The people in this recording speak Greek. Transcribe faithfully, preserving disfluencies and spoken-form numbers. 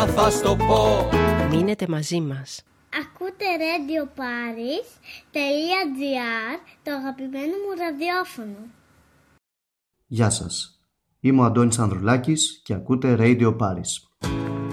θα στο πω. Μείνετε μαζί μας. Ακούτε Radio Paris.gr, το αγαπημένο μου ραδιόφωνο. Γεια σας. Είμαι ο Αντώνης Ανδρουλάκης και ακούτε Radio Paris.